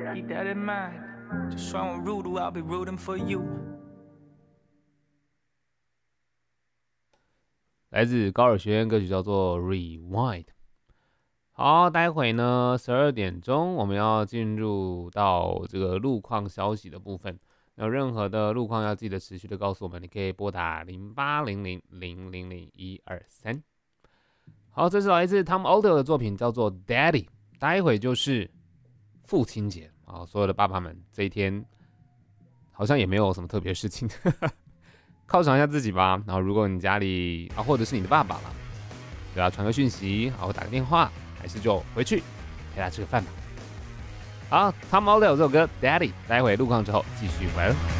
keep that in mind. 就算我 rude, I'll be rooting for you. 来自高尔学院歌曲叫做 Rewind。好，待会呢12点钟我们要进入到这个路况消息的部分。有任何的路况要记得持续的告诉我们，你可以拨打0800000123。好，这是来自 Tom Odell 的作品，叫做 Daddy。待会就是父亲节啊，所有的爸爸们这一天好像也没有什么特别的事情，犒赏一下自己吧。然后如果你家里或者是你的爸爸啦，对啊，传个讯息，或打个电话，还是就回去陪他吃个饭吧。好，Tom Odell 这首歌 Daddy，待会路况之后继续回来了。